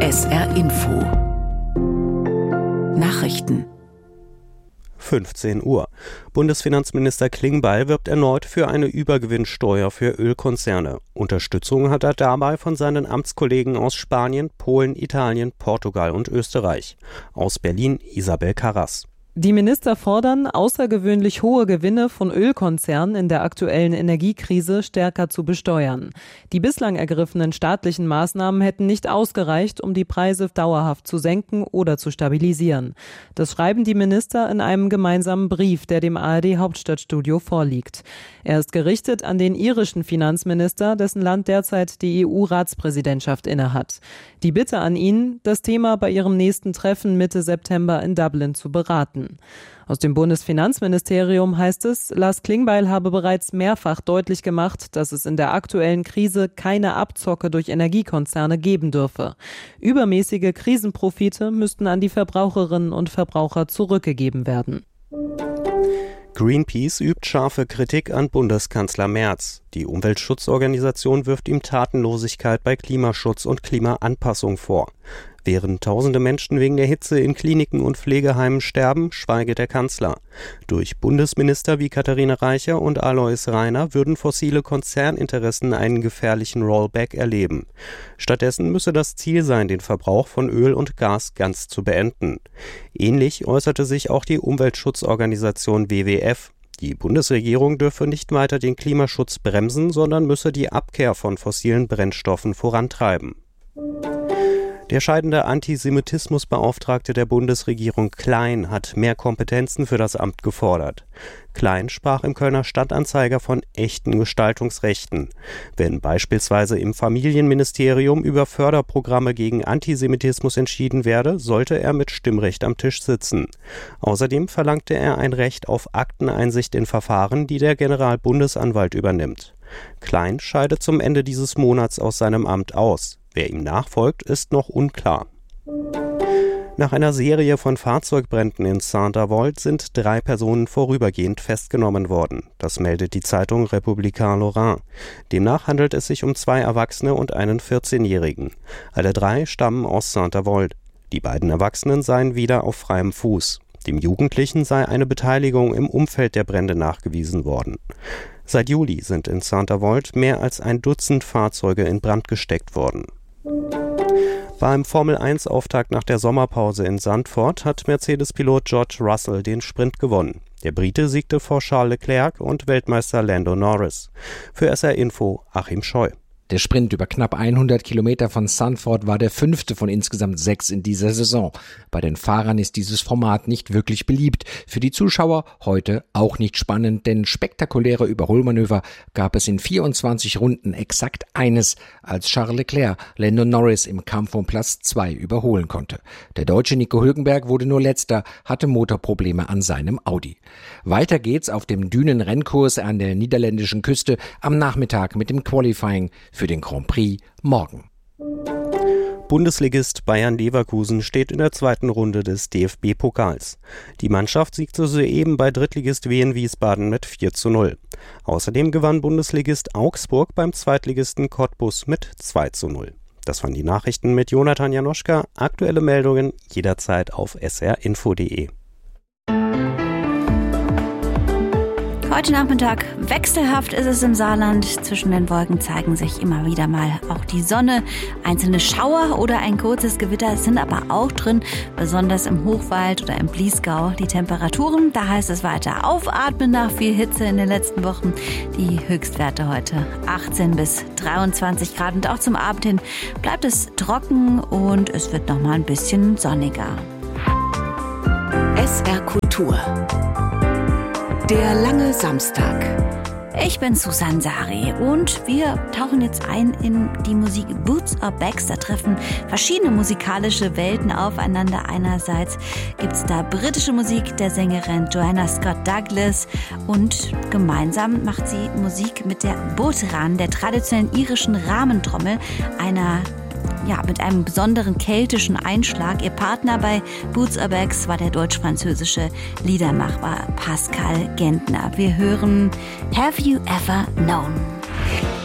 SR Info Nachrichten 15 Uhr. Bundesfinanzminister Klingbeil wirbt erneut für eine Übergewinnsteuer für Ölkonzerne. Unterstützung hat er dabei von seinen Amtskollegen aus Spanien, Polen, Italien, Portugal und Österreich. Aus Berlin Isabel Karras. Die Minister fordern, außergewöhnlich hohe Gewinne von Ölkonzernen in der aktuellen Energiekrise stärker zu besteuern. Die bislang ergriffenen staatlichen Maßnahmen hätten nicht ausgereicht, um die Preise dauerhaft zu senken oder zu stabilisieren. Das schreiben die Minister in einem gemeinsamen Brief, der dem ARD-Hauptstadtstudio vorliegt. Er ist gerichtet an den irischen Finanzminister, dessen Land derzeit die EU-Ratspräsidentschaft innehat. Die Bitte an ihn, das Thema bei ihrem nächsten Treffen Mitte September in Dublin zu beraten. Aus dem Bundesfinanzministerium heißt es, Lars Klingbeil habe bereits mehrfach deutlich gemacht, dass es in der aktuellen Krise keine Abzocke durch Energiekonzerne geben dürfe. Übermäßige Krisenprofite müssten an die Verbraucherinnen und Verbraucher zurückgegeben werden. Greenpeace übt scharfe Kritik an Bundeskanzler Merz. Die Umweltschutzorganisation wirft ihm Tatenlosigkeit bei Klimaschutz und Klimaanpassung vor. Während tausende Menschen wegen der Hitze in Kliniken und Pflegeheimen sterben, schweige der Kanzler. Durch Bundesminister wie Katharina Reiche und Alois Rainer würden fossile Konzerninteressen einen gefährlichen Rollback erleben. Stattdessen müsse das Ziel sein, den Verbrauch von Öl und Gas ganz zu beenden. Ähnlich äußerte sich auch die Umweltschutzorganisation WWF. Die Bundesregierung dürfe nicht weiter den Klimaschutz bremsen, sondern müsse die Abkehr von fossilen Brennstoffen vorantreiben. Der scheidende Antisemitismusbeauftragte der Bundesregierung Klein hat mehr Kompetenzen für das Amt gefordert. Klein sprach im Kölner Stadtanzeiger von echten Gestaltungsrechten. Wenn beispielsweise im Familienministerium über Förderprogramme gegen Antisemitismus entschieden werde, sollte er mit Stimmrecht am Tisch sitzen. Außerdem verlangte er ein Recht auf Akteneinsicht in Verfahren, die der Generalbundesanwalt übernimmt. Klein scheidet zum Ende dieses Monats aus seinem Amt aus. Wer ihm nachfolgt, ist noch unklar. Nach einer Serie von Fahrzeugbränden in Saint-Avold sind 3 Personen vorübergehend festgenommen worden. Das meldet die Zeitung Républicain Lorrain. Demnach handelt es sich um 2 Erwachsene und einen 14-Jährigen. Alle 3 stammen aus Saint-Avold. Die beiden Erwachsenen seien wieder auf freiem Fuß. Dem Jugendlichen sei eine Beteiligung im Umfeld der Brände nachgewiesen worden. Seit Juli sind in Saint-Avold mehr als 1 Dutzend Fahrzeuge in Brand gesteckt worden. Beim Formel-1-Auftakt nach der Sommerpause in Zandvoort hat Mercedes-Pilot George Russell den Sprint gewonnen. Der Brite siegte vor Charles Leclerc und Weltmeister Lando Norris. Für SR Info Achim Scheu. Der Sprint über knapp 100 Kilometer von Zandvoort war der 5. von insgesamt 6 in dieser Saison. Bei den Fahrern ist dieses Format nicht wirklich beliebt. Für die Zuschauer heute auch nicht spannend, denn spektakuläre Überholmanöver gab es in 24 Runden exakt eines, als Charles Leclerc Lando Norris im Kampf um Platz 2 überholen konnte. Der Deutsche Nico Hülkenberg wurde nur Letzter, hatte Motorprobleme an seinem Audi. Weiter geht's auf dem Dünenrennkurs an der niederländischen Küste am Nachmittag mit dem Qualifying für den Grand Prix morgen. Bundesligist Bayer Leverkusen steht in der 2. Runde des DFB-Pokals. Die Mannschaft siegte soeben bei Drittligist Wien Wiesbaden mit 4:0. Außerdem gewann Bundesligist Augsburg beim Zweitligisten Cottbus mit 2:0. Das waren die Nachrichten mit Jonathan Janoschka. Aktuelle Meldungen jederzeit auf srinfo.de. Heute Nachmittag wechselhaft ist es im Saarland. Zwischen den Wolken zeigen sich immer wieder mal auch die Sonne. Einzelne Schauer oder ein kurzes Gewitter sind aber auch drin, besonders im Hochwald oder im Bliesgau. Die Temperaturen, da heißt es weiter aufatmen nach viel Hitze in den letzten Wochen. Die Höchstwerte heute 18 bis 23 Grad und auch zum Abend hin bleibt es trocken und es wird noch mal ein bisschen sonniger. SR Kultur. Der lange Samstag. Ich bin Susan Sari und wir tauchen jetzt ein in die Musik Boots or Bags. Da treffen verschiedene musikalische Welten aufeinander. Einerseits gibt es da britische Musik der Sängerin Joanna Scott Douglas und gemeinsam macht sie Musik mit der Bodhran, der traditionellen irischen Rahmentrommel, mit einem besonderen keltischen Einschlag. Ihr Partner bei Boots or Bags war der deutsch-französische Liedermacher Pascal Gentner. Wir hören Have You Ever Known?